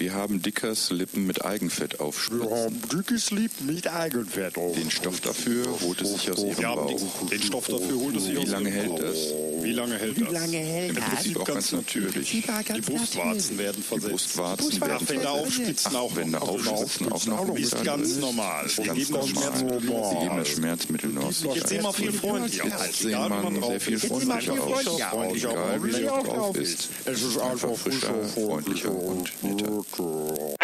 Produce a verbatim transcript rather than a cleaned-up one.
Wir haben Dickers Lippen mit Eigenfett Wir aufspritzen. haben dickes Lippen mit Eigenfett auf. Den Stoff dafür holt es sich aus ihrem Wir haben Bauch. den, den Stoff dafür, holt es sich Wie aus lange ihrem hält Bauch. das? Wie lange hält Wie das? lange hält Im das? Prinzip auch ganz natürlich. Die war Die ganz Brustwarzen werden Die versetzt. Brustwarzen werden Nachwände aufspitzen auch Nachwände noch. aufspitzen auch noch. Ist gut ganz alles. normal. Ist Wir ganz geben das normal. Schmerzmittel Wir geben aus. das Schmerzmittel noch. Jetzt sehen wir viel freundlicher Jetzt aus. sehen Egal, wie man drauf sehr viel ist. Jetzt sehen wir freundlicher viel aus. freundlicher aus. Freundlicher, Egal wie freundlicher es drauf ist. Es ist einfach frischer, frischer, freundlicher und netter. netter.